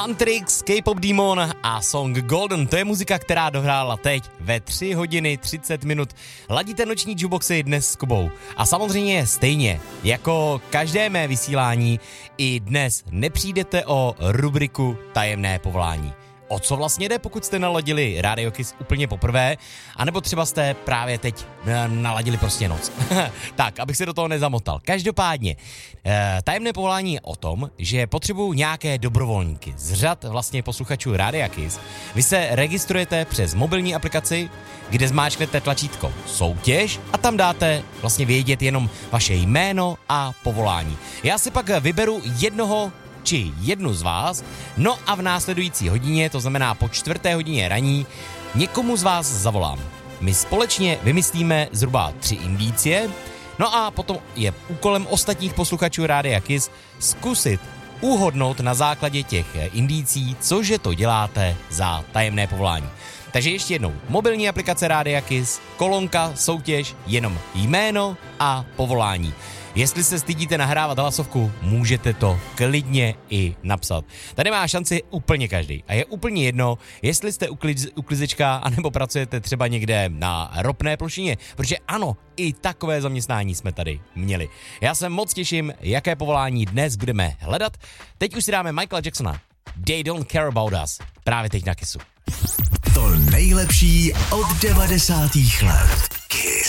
Mantrix, K-pop Demon a song Golden, to je muzika, která dohrála teď ve 3 hodiny 30 minut. Ladíte noční jukeboxy dnes s Kubou. A samozřejmě stejně, jako každé mé vysílání, i dnes nepřijdete o rubriku Tajemné povolání. O co vlastně jde, pokud jste naladili Radio Kiss úplně poprvé, anebo třeba jste právě teď naladili prostě noc. Tak, abych se do toho nezamotal. Každopádně, tajemné povolání je o tom, že potřebuju nějaké dobrovolníky z řad vlastně posluchačů Radio Kiss. Vy se registrujete přes mobilní aplikaci, kde zmáčknete tlačítko soutěž a tam dáte vlastně vědět jenom vaše jméno a povolání. Já si pak vyberu jednoho či jednu z vás, no a v následující hodině, to znamená po 4. hodině raní, někomu z vás zavolám. My společně vymyslíme zhruba 3 indicie, no a potom je úkolem ostatních posluchačů Rádia Kiss zkusit uhodnout na základě těch indicí, cože to děláte za tajemné povolání. Takže ještě jednou, mobilní aplikace Rádia Kiss, kolonka, soutěž, jenom jméno a povolání. Jestli se stydíte nahrávat hlasovku, můžete to klidně i napsat. Tady má šanci úplně každý. A je úplně jedno, jestli jste uklizečka, anebo pracujete třeba někde na ropné plošině. Protože ano, i takové zaměstnání jsme tady měli. Já se moc těším, jaké povolání dnes budeme hledat. Teď už si dáme Michaela Jacksona. They don't care about us. Právě teď na Kissu. To nejlepší od 90. let. Kiss.